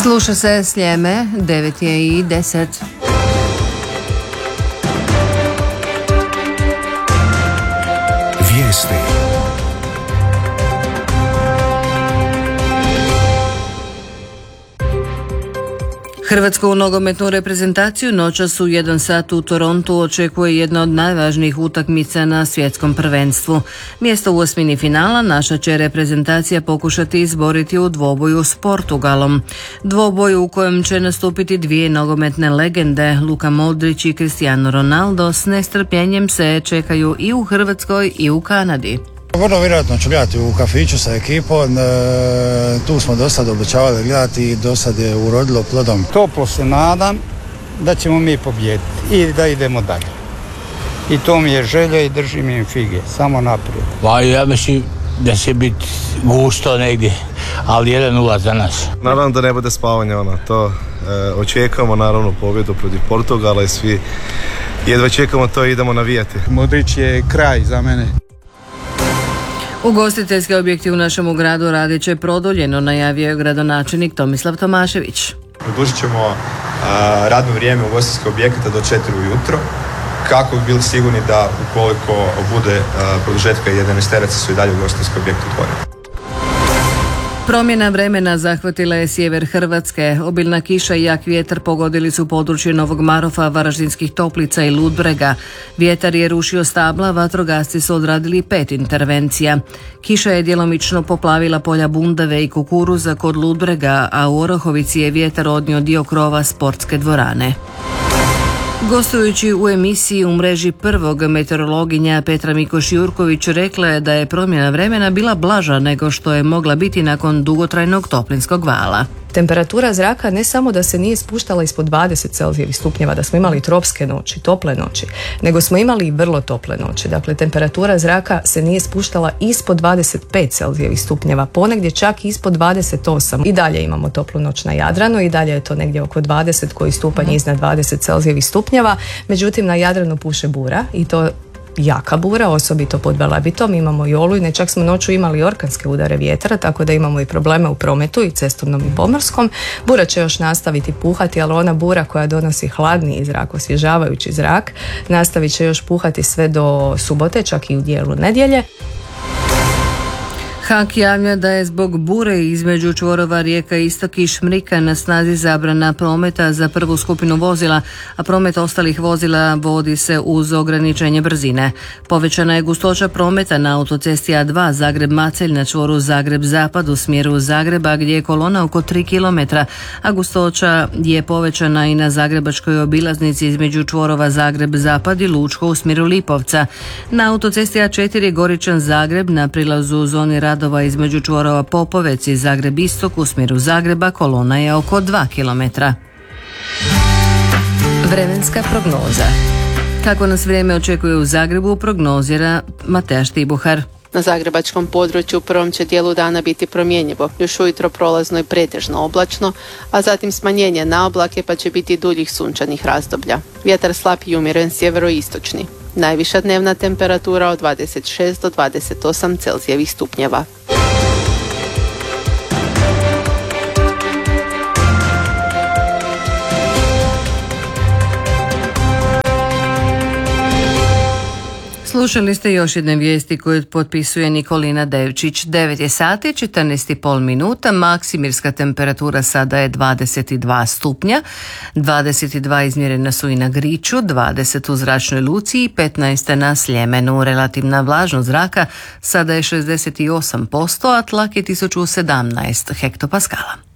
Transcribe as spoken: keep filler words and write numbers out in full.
Sluša se Sljeme, devet je i deset. Vijesti. Hrvatsku nogometnu reprezentaciju noćas u jedan sat u Torontu očekuje jedna od najvažnijih utakmica na svjetskom prvenstvu. Mjesto u osmini finala naša će reprezentacija pokušati izboriti u dvoboju s Portugalom. Dvoboju u kojem će nastupiti dvije nogometne legende, Luka Modrić i Cristiano Ronaldo, s nestrpljenjem se čekaju i u Hrvatskoj i u Kanadi. Vrlo vjerojatno ću gledati u kafiću sa ekipom, e, tu smo dosad obećavali gledati i dosad je urodilo plodom. Toplo se nadam da ćemo mi pobijediti i da idemo dalje. I to mi je želja i držim im fige, samo naprijed. Pa ja mislim da će biti gusto negdje, ali jedan nula za nas. Naravno da ne bude spavanja, ono, to e, očekujemo naravno pobjedu protiv Portugala i svi jedva čekamo to i idemo navijati. Modrić je kraj za mene. Ugostiteljski objekti u našemu gradu radit će produljeno, najavio je gradonačelnik Tomislav Tomašević. Produžit ćemo a, radno vrijeme ugostiteljskih objekata do četiri ujutro, kako bi bili sigurni da ukoliko bude a, produžetka jedanaesteraca su i dalje ugostiteljski objekti otvoreni. Promjena vremena zahvatila je sjever Hrvatske. Obilna kiša i jak vjetar pogodili su područje Novog Marofa, Varaždinskih Toplica i Ludbrega. Vjetar je rušio stabla, vatrogasci su odradili pet intervencija. Kiša je djelomično poplavila polja bundave i kukuruza kod Ludbrega, a u Orahovici je vjetar odnio dio krova sportske dvorane. Gostujući u emisiji u mreži prvog, meteorologinja Petra Mikoš-Jurković rekla je da je promjena vremena bila blaža nego što je mogla biti nakon dugotrajnog toplinskog vala. Temperatura zraka ne samo da se nije spuštala ispod dvadeset Celzijevih stupnjeva, da smo imali tropske noći, tople noći, nego smo imali i vrlo tople noći. Dakle, temperatura zraka se nije spuštala ispod dvadeset pet Celzijevih stupnjeva, ponegdje čak ispod dvadeset osam. I dalje imamo toplu noć na Jadranu i dalje je to negdje oko dvadeset koji stupanj mm. iznad dvadeset Celzijevih stupnjeva. Međutim, na Jadranu puše bura i to jaka bura, osobito pod Velebitom, imamo i olujne, čak smo noću imali orkanske udare vjetra, tako da imamo i probleme u prometu i cestovnom i pomorskom. Bura će još nastaviti puhati, ali ona bura koja donosi hladniji zrak, osvježavajući zrak, nastavit će još puhati sve do subote, čak i u dijelu nedjelje. H A K javlja da je zbog bure između čvorova rijeka Istok i Šmrika na snazi zabrana prometa za prvu skupinu vozila, a promet ostalih vozila vodi se uz ograničenje brzine. Povećana je gustoća prometa na autocesti A dva Zagreb-Macelj na čvoru Zagreb-Zapad u smjeru Zagreba gdje je kolona oko tri kilometra, a gustoća je povećana i na zagrebačkoj obilaznici između čvorova Zagreb-Zapad i Lučko u smjeru Lipovca. Na autocesti A četiri Goričan-Zagreb na prilazu u zoni radova između čvorova Popovec i Zagreb-Istok u smjeru Zagreba kolona je oko dva kilometra. Vremenska prognoza. Kako nas vrijeme očekuje u Zagrebu, prognozira Mateja Štibuhar. Na zagrebačkom području u prvom će dijelu dana biti promjenjivo, još ujutro prolazno i pretežno oblačno, a zatim smanjenje na oblake pa će biti duljih sunčanih razdoblja. Vjetar slab i umjeren sjeveroistočni. Najviša dnevna temperatura od dvadeset šest do dvadeset osam Celzijevih stupnjeva. Slušali ste još jedne vijesti koje potpisuje Nikolina Devčić. devet je sati, četrnaest i pol minuta, maksimirska temperatura sada je dvadeset dva stupnja, dvadeset dva izmjerena su i na Griču, dvadeset u Zračnoj luci i petnaest na Sljemenu. Relativna vlažnost zraka sada je šezdeset osam posto, a tlak je tisuću sedamnaest hektopaskala.